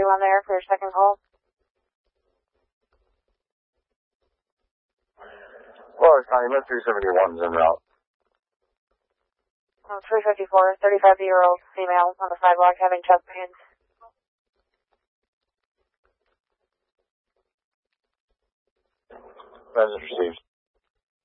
One there for your second call. Well, County, Med 371's en route. 354, 35-year-old female on the sidewalk having chest pains. Message received.